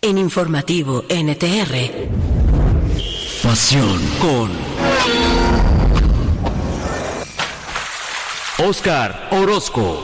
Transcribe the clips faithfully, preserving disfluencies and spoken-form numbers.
en Informativo N T R. Pasión con Óscar Orozco.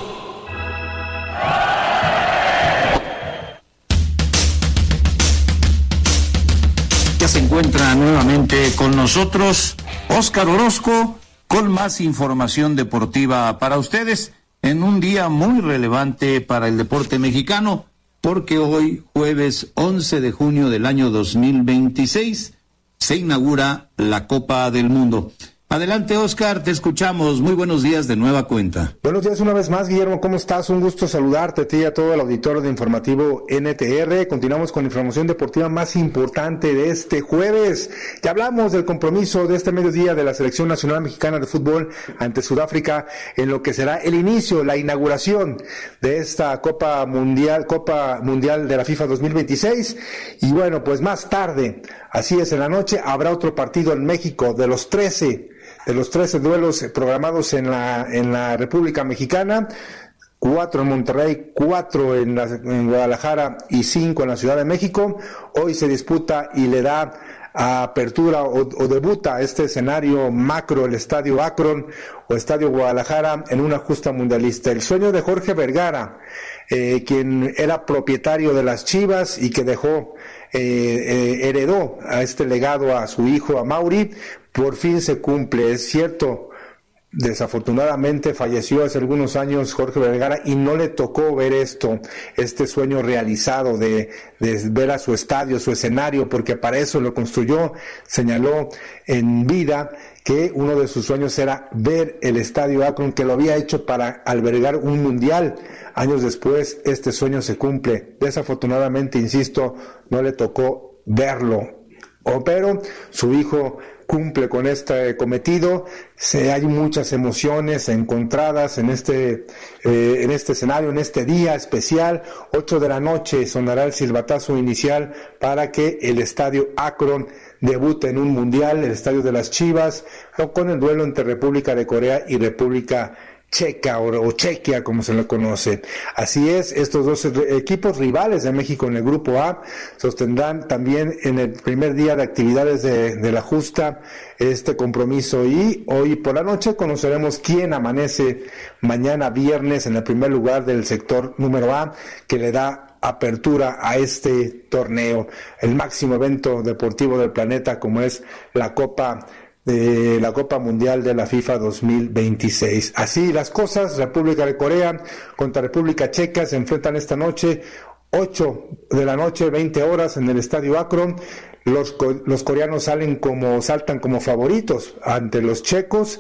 Ya se encuentra nuevamente con nosotros Óscar Orozco con más información deportiva para ustedes en un día muy relevante para el deporte mexicano, porque hoy, jueves once de junio del año dos mil veintiséis, se inaugura la Copa del Mundo. Adelante, Óscar, te escuchamos. Muy buenos días de nueva cuenta. Buenos días una vez más, Guillermo. ¿Cómo estás? Un gusto saludarte a ti y a todo el auditorio de Informativo N T R. Continuamos con la información deportiva más importante de este jueves. Ya hablamos del compromiso de este mediodía de la Selección Nacional Mexicana de Fútbol ante Sudáfrica en lo que será el inicio, la inauguración de esta Copa Mundial, Copa Mundial de la FIFA dos mil veintiséis. Y bueno, pues más tarde, así es, en la noche, habrá otro partido en México de los trece de los trece duelos programados en la en la República Mexicana, cuatro en Monterrey, cuatro en, la, en Guadalajara y cinco en la Ciudad de México. Hoy se disputa y le da apertura o, o debuta este escenario macro, el Estadio Akron o Estadio Guadalajara, en una justa mundialista. El sueño de Jorge Vergara, eh, quien era propietario de las Chivas y que dejó, eh, eh, heredó a este legado a su hijo, a Mauri, por fin se cumple. Es cierto, desafortunadamente falleció hace algunos años Jorge Vergara y no le tocó ver esto, este sueño realizado de, de ver a su estadio, su escenario, porque para eso lo construyó. Señaló en vida que uno de sus sueños era ver el Estadio Akron, que lo había hecho para albergar un mundial. Años después, este sueño se cumple. Desafortunadamente, insisto, no le tocó verlo. Oh, pero su hijo cumple con este cometido. Se, hay muchas emociones encontradas en este eh, en este escenario, en este día especial. Ocho de la noche sonará el silbatazo inicial para que el Estadio Akron debute en un mundial, el Estadio de las Chivas, con el duelo entre República de Corea y República Checa o, o Chequia, como se le conoce. Así es, estos dos equipos rivales de México en el Grupo A sostendrán también en el primer día de actividades de, de la justa este compromiso, y hoy por la noche conoceremos quién amanece mañana viernes en el primer lugar del sector número A, que le da apertura a este torneo, el máximo evento deportivo del planeta, como es la Copa de la Copa Mundial de la FIFA dos mil veintiséis. Así las cosas, República de Corea contra República Checa se enfrentan esta noche, ocho de la noche, veinte horas, en el Estadio Akron. Los, los coreanos salen como, saltan como favoritos ante los checos,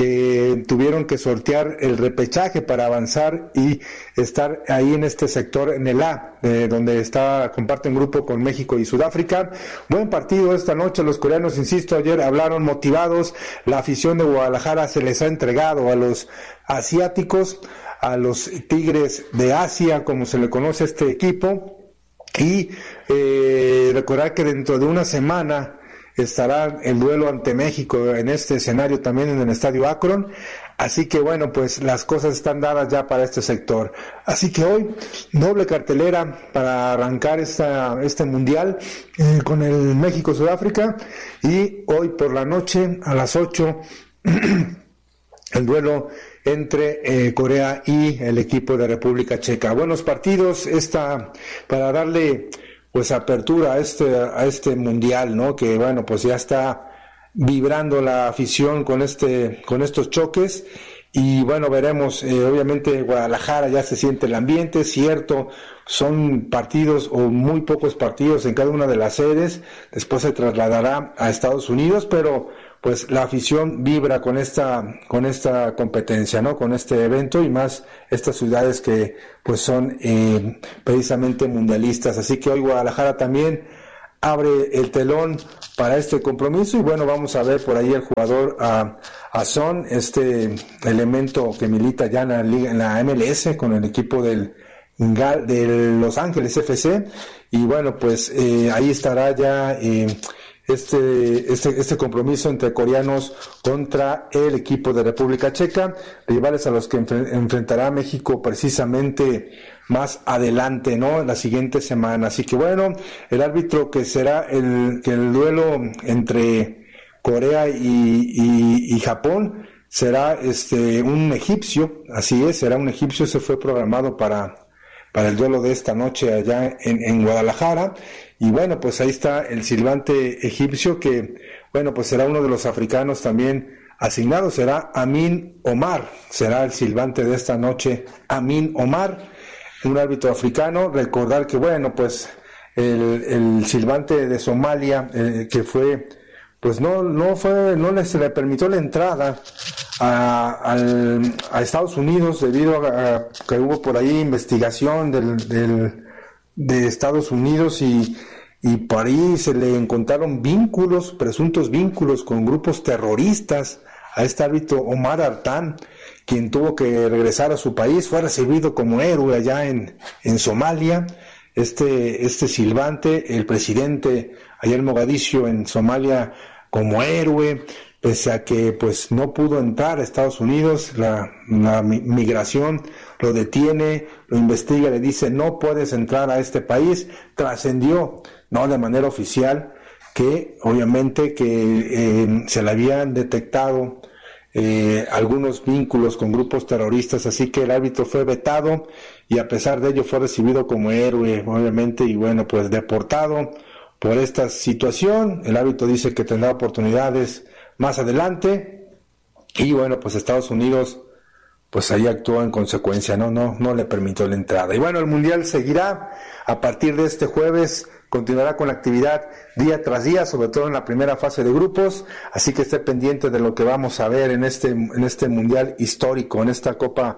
que tuvieron que sortear el repechaje para avanzar y estar ahí en este sector, en el A, eh, donde está, comparten grupo con México y Sudáfrica. Buen partido esta noche. Los coreanos, insisto, ayer hablaron motivados. La afición de Guadalajara se les ha entregado a los asiáticos, a los Tigres de Asia, como se le conoce a este equipo. Y eh, recordar que dentro de una semana estará el duelo ante México en este escenario también en el Estadio Akron. Así que bueno, pues las cosas están dadas ya para este sector. Así que hoy, doble cartelera para arrancar esta, este mundial eh, con el México-Sudáfrica, y hoy por la noche a las ocho el duelo entre eh, Corea y el equipo de República Checa. Buenos partidos esta para darle pues apertura a este a este mundial, ¿no? Que bueno, pues ya está vibrando la afición con este con estos choques. Y bueno, veremos, eh, obviamente Guadalajara ya se siente el ambiente, cierto, son partidos o muy pocos partidos en cada una de las sedes, después se trasladará a Estados Unidos, pero pues la afición vibra con esta con esta competencia, ¿no? Con este evento, y más estas ciudades que pues son eh, precisamente mundialistas. Así que hoy Guadalajara también abre el telón para este compromiso, y bueno, vamos a ver por ahí el jugador a, a Son, este elemento que milita ya en la, Liga, en la M L S con el equipo del de Los Ángeles F C, y bueno, pues eh, ahí estará ya eh, este, este, este compromiso entre coreanos contra el equipo de República Checa, rivales a los que enfre- enfrentará México precisamente más adelante, ¿no? En la siguiente semana. Así que bueno, el árbitro que será el, que el duelo entre Corea y, y, y Japón será este un egipcio, así es, será un egipcio, se fue programado para para el duelo de esta noche allá en, en Guadalajara, y bueno, pues ahí está el silbante egipcio que, bueno, pues será uno de los africanos también asignados, será Amin Omar, será el silbante de esta noche, Amin Omar, un árbitro africano. Recordar que, bueno, pues el, el silbante de Somalia, eh, que fue, pues no, no fue, no le, se le permitió la entrada a, al, a Estados Unidos debido a, a que hubo por ahí investigación del, del, de Estados Unidos y, y por ahí se le encontraron vínculos, presuntos vínculos con grupos terroristas a este árbitro Omar Artan, quien tuvo que regresar a su país, fue recibido como héroe allá en, en Somalia. Este, este silbante, el presidente allá en Mogadiscio, en Somalia, como héroe, pese a que pues no pudo entrar a Estados Unidos, la, la migración lo detiene, lo investiga, le dice no puedes entrar a este país. Trascendió, no de manera oficial, que obviamente que eh, se le habían detectado eh, algunos vínculos con grupos terroristas, así que el árbitro fue vetado y a pesar de ello fue recibido como héroe, obviamente, y bueno, pues deportado por esta situación. El árbitro dice que tendrá oportunidades más adelante y bueno, pues Estados Unidos pues ahí actuó en consecuencia, no no no le permitió la entrada. Y bueno, el mundial seguirá a partir de este jueves, continuará con la actividad día tras día, sobre todo en la primera fase de grupos, así que esté pendiente de lo que vamos a ver en este en este mundial histórico, en esta Copa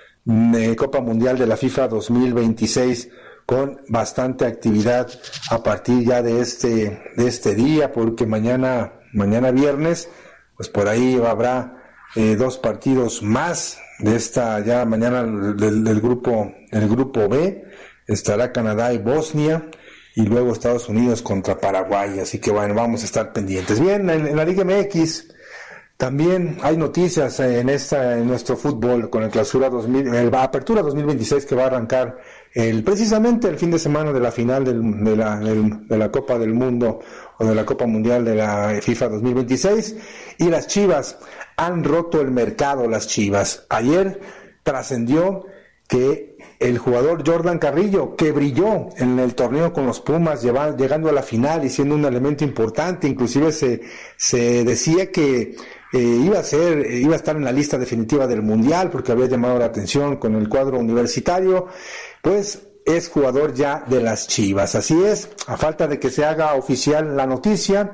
eh, Copa Mundial de la FIFA dos mil veintiséis, con bastante actividad a partir ya de este de este día, porque mañana mañana viernes pues por ahí habrá eh, dos partidos más de esta ya mañana del, del grupo el grupo B, estará Canadá y Bosnia y luego Estados Unidos contra Paraguay, así que bueno, vamos a estar pendientes. Bien, en, en la Liga M X también hay noticias en esta en nuestro fútbol con el clausura dos mil, el apertura dos mil veintiséis que va a arrancar el precisamente el fin de semana de la final del, de la del, de la Copa del Mundo o de la Copa Mundial de la FIFA dos mil veintiséis, y las Chivas han roto el mercado. Las Chivas ayer trascendió que el jugador Jordan Carrillo, que brilló en el torneo con los Pumas, lleva, llegando a la final y siendo un elemento importante, inclusive se se decía que eh, iba a ser, iba a estar en la lista definitiva del Mundial porque había llamado la atención con el cuadro universitario, pues es jugador ya de las Chivas. Así es, a falta de que se haga oficial la noticia,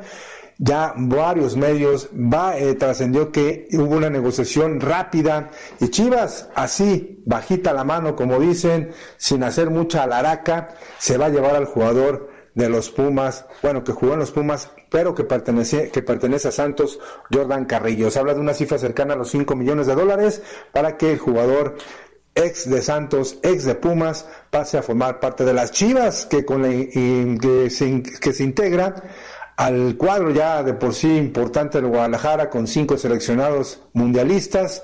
ya varios medios va eh, trascendió que hubo una negociación rápida y Chivas, así bajita la mano como dicen, sin hacer mucha alaraca, se va a llevar al jugador de los Pumas, bueno, que jugó en los Pumas, pero que pertenece que pertenece a Santos, Jordan Carrillo. Se habla de una cifra cercana a los cinco millones de dólares para que el jugador ex de Santos, ex de Pumas, pase a formar parte de las Chivas, que con la, y, que, se, que se integra al cuadro ya de por sí importante de Guadalajara, con cinco seleccionados mundialistas,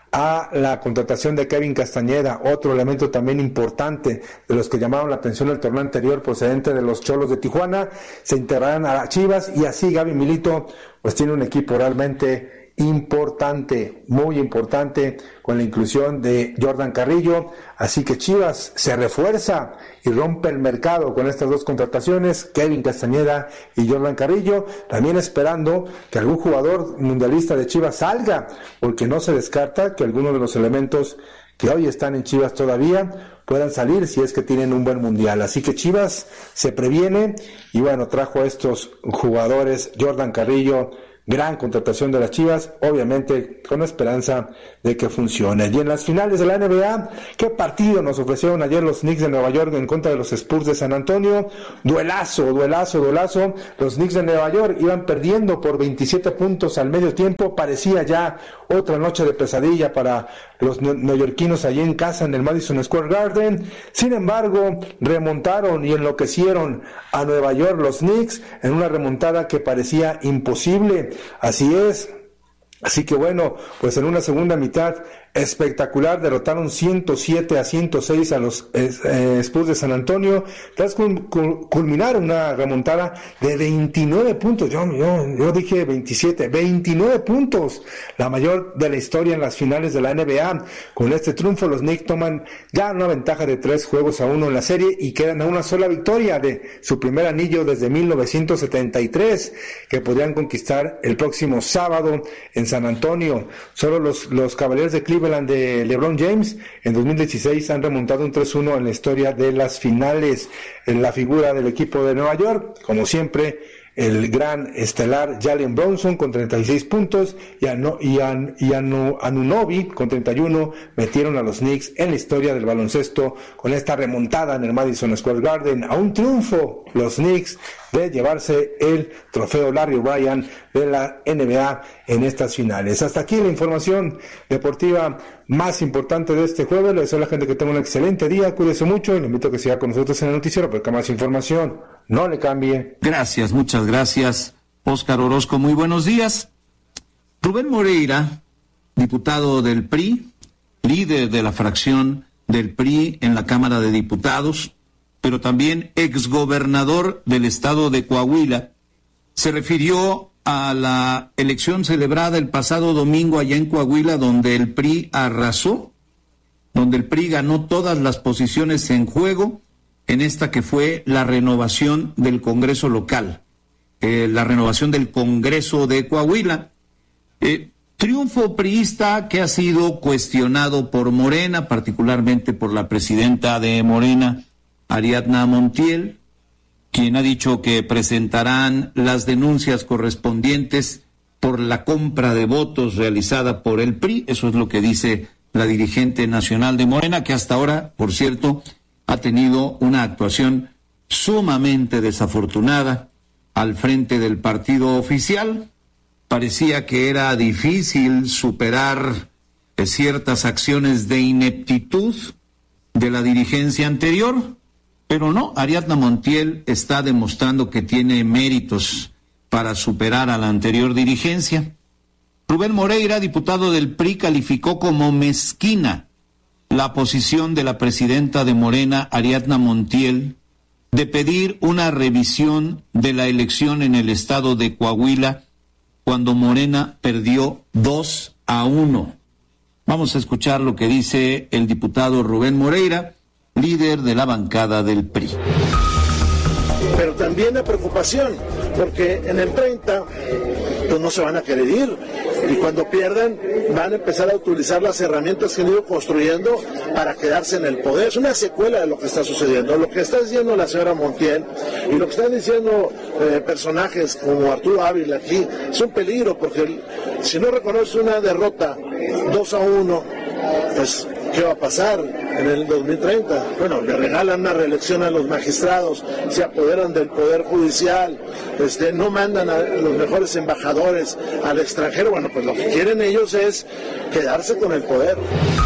a la contratación de Kevin Castañeda, otro elemento también importante de los que llamaron la atención el torneo anterior, procedente de los Cholos de Tijuana, se integrarán a las Chivas, y así Gaby Milito pues tiene un equipo realmente importante, muy importante, con la inclusión de Jordan Carrillo. Así que Chivas se refuerza y rompe el mercado con estas dos contrataciones, Kevin Castañeda y Jordan Carrillo, también esperando que algún jugador mundialista de Chivas salga, porque no se descarta que algunos de los elementos que hoy están en Chivas todavía puedan salir si es que tienen un buen mundial. Así que Chivas se previene y bueno, trajo a estos jugadores, Jordan Carrillo, gran contratación de las Chivas, obviamente con esperanza de que funcione. Y en las finales de la N B A, ¿qué partido nos ofrecieron ayer los Knicks de Nueva York en contra de los Spurs de San Antonio? Duelazo, duelazo, duelazo. Los Knicks de Nueva York iban perdiendo por veintisiete puntos al medio tiempo. Parecía ya otra noche de pesadilla para los neoyorquinos allí en casa en el Madison Square Garden. Sin embargo, remontaron y enloquecieron a Nueva York los Knicks en una remontada que parecía imposible. Así es. Así que bueno, pues en una segunda mitad espectacular derrotaron ciento siete a ciento seis a los eh, Spurs de San Antonio, tras cul- cul- culminar una remontada de veintinueve puntos. Yo, yo, yo dije veintisiete, veintinueve puntos, la mayor de la historia en las finales de la N B A. Con este triunfo los Knicks toman ya una ventaja de tres juegos a uno en la serie y quedan a una sola victoria de su primer anillo desde mil novecientos setenta y tres, que podrían conquistar el próximo sábado en San Antonio. Solo los, los Cavaliers de Cleveland de LeBron James en dos mil dieciséis han remontado un tres uno en la historia de las finales. En la figura del equipo de Nueva York, como siempre, el gran estelar Jalen Brunson con treinta y seis puntos y, Ano, y, An, y Anu, Anunoby con treinta y uno metieron a los Knicks en la historia del baloncesto con esta remontada en el Madison Square Garden a un triunfo los Knicks de llevarse el trofeo Larry O'Brien de la N B A en estas finales. Hasta aquí la información deportiva más importante de este jueves. Les deseo a la gente que tenga un excelente día, cuídese mucho y le invito a que siga con nosotros en el noticiero porque más información no le cambie. Gracias, muchas gracias, Óscar Orozco. Muy buenos días. Rubén Moreira, diputado del P R I, líder de la fracción del P R I en la Cámara de Diputados, pero también exgobernador del estado de Coahuila, se refirió a la elección celebrada el pasado domingo allá en Coahuila, donde el P R I arrasó, donde el P R I ganó todas las posiciones en juego en esta que fue la renovación del Congreso local, eh, la renovación del Congreso de Coahuila. Eh, triunfo priista que ha sido cuestionado por Morena, particularmente por la presidenta de Morena, Ariadna Montiel, quien ha dicho que presentarán las denuncias correspondientes por la compra de votos realizada por el P R I. Eso es lo que dice la dirigente nacional de Morena, que hasta ahora, por cierto, ha tenido una actuación sumamente desafortunada al frente del partido oficial. Parecía que era difícil superar eh, ciertas acciones de ineptitud de la dirigencia anterior, pero no, Ariadna Montiel está demostrando que tiene méritos para superar a la anterior dirigencia. Rubén Moreira, diputado del P R I, calificó como mezquina la posición de la presidenta de Morena, Ariadna Montiel, de pedir una revisión de la elección en el estado de Coahuila cuando Morena perdió dos a uno. Vamos a escuchar lo que dice el diputado Rubén Moreira, líder de la bancada del P R I. Pero también la preocupación, porque en el treinta pues no se van a querer ir, y cuando pierdan van a empezar a utilizar las herramientas que han ido construyendo para quedarse en el poder. Es una secuela de lo que está sucediendo. Lo que está diciendo la señora Montiel y lo que están diciendo eh, personajes como Arturo Ávila aquí es un peligro, porque el, si no reconoce una derrota dos a uno, pues ¿qué va a pasar en el dos mil treinta? Bueno, le regalan una reelección a los magistrados, se apoderan del poder judicial, este, no mandan a los mejores embajadores al extranjero. Bueno, pues lo que quieren ellos es quedarse con el poder.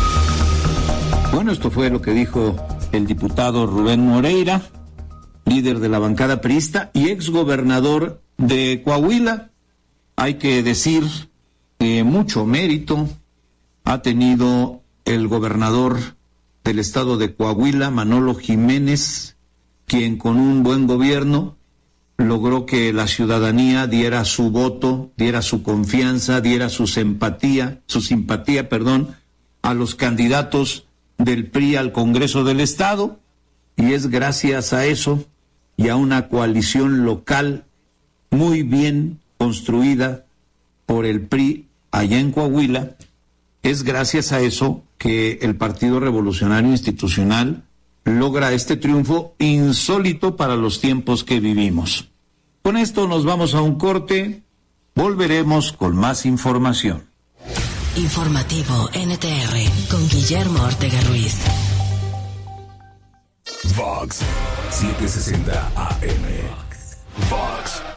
Bueno, esto fue lo que dijo el diputado Rubén Moreira, líder de la bancada priista y exgobernador de Coahuila. Hay que decir que mucho mérito ha tenido el gobernador del estado de Coahuila, Manolo Jiménez, quien con un buen gobierno logró que la ciudadanía diera su voto, diera su confianza, diera su simpatía, su simpatía, perdón, a los candidatos del P R I al Congreso del Estado, y es gracias a eso y a una coalición local muy bien construida por el P R I allá en Coahuila, es gracias a eso que el Partido Revolucionario Institucional logra este triunfo insólito para los tiempos que vivimos. Con esto nos vamos a un corte, volveremos con más información. Informativo N T R con Guillermo Ortega Ruiz. Vox setecientos sesenta A M. Vox